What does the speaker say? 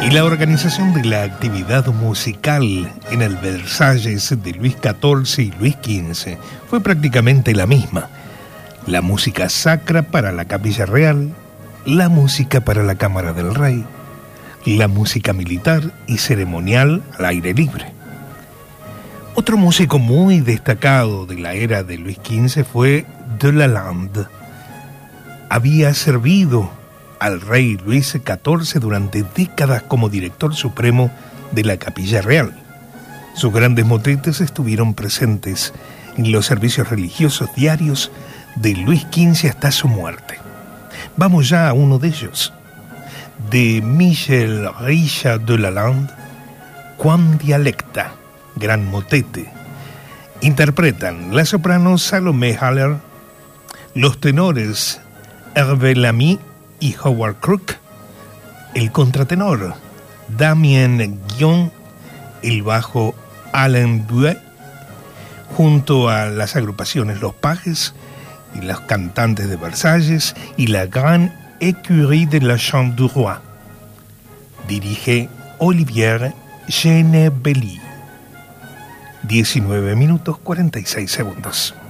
Y la organización de la actividad musical en el Versalles de Luis XIV y Luis XV fue prácticamente la misma. La música sacra para la Capilla Real, la música para la Cámara del Rey, la música militar y ceremonial al aire libre. Otro músico muy destacado de la era de Luis XV fue Delalande. Había servido al rey Luis XIV durante décadas como director supremo de la Capilla Real. Sus grandes motetes estuvieron presentes en los servicios religiosos diarios de Luis XV hasta su muerte. Vamos ya a uno de ellos, de Michel Richard Delalande, Quam Dialecta, gran motete. Interpretan la soprano Salomé Haller, los tenores Hervé Lamy y Howard Crook, el contratenor Damien Guillon, el bajo Alain Buet, junto a las agrupaciones Los Pages y los cantantes de Versalles y la Grande Écurie de la Chambre du Roi. Dirige Olivier Genebelli. 19 minutos 46 segundos.